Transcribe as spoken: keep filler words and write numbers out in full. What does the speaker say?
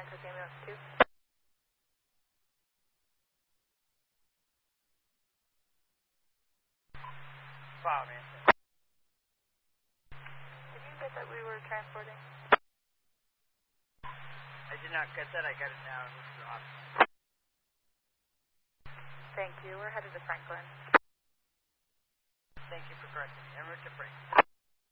Contact ambulance two. Wow, man. Did you get that we were transporting? I did not get that. I got it now. It was dropped. Thank you. We're headed to Franklin. Thank you for correcting me. En route to Franklin.